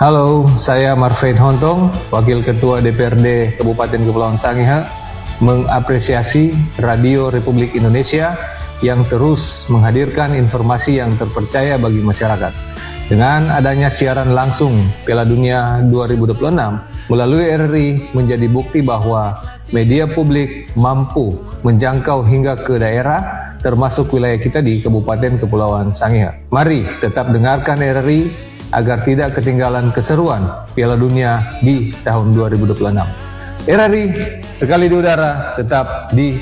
Halo, saya Marvin Hontong, Wakil Ketua DPRD Kabupaten Kepulauan Sangihe, mengapresiasi Radio Republik Indonesia yang terus menghadirkan informasi yang terpercaya bagi masyarakat. Dengan adanya siaran langsung Piala Dunia 2026 melalui RRI menjadi bukti bahwa media publik mampu menjangkau hingga ke daerah, termasuk wilayah kita di Kabupaten Kepulauan Sangihe. Mari tetap dengarkan RRI agar tidak ketinggalan keseruan Piala Dunia di tahun 2026. RRI sekali di udara, tetap di